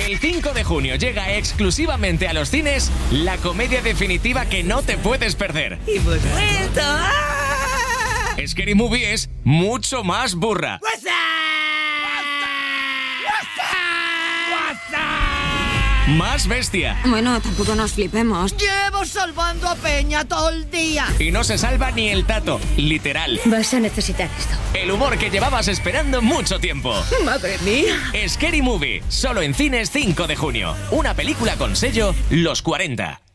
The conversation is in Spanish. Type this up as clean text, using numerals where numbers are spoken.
El 5 de junio llega exclusivamente a los cines la comedia definitiva que no te puedes perder. ¡Y hemos vuelto! Scary Movie es mucho más burra. Más bestia. Bueno, tampoco nos flipemos. Llevo salvando a Peña todo el día. Y no se salva ni el tato, literal. Vas a necesitar esto. El humor que llevabas esperando mucho tiempo. ¡Madre mía! Scary Movie, solo en cines 5 de junio. Una película con sello Los 40.